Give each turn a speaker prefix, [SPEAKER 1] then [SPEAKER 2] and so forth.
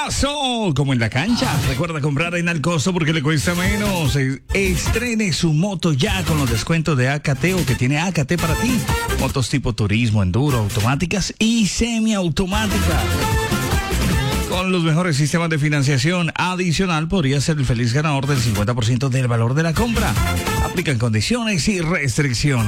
[SPEAKER 1] pasó? Como en la cancha. Recuerda comprar en Alcosto porque le cuesta menos. Estrene su moto ya con los descuentos de AKT o que tiene AKT para ti. Motos tipo turismo, enduro, automáticas y semiautomáticas. Con los mejores sistemas de financiación adicional, podría ser el feliz ganador del 50% del valor de la compra. Aplican condiciones y restricciones.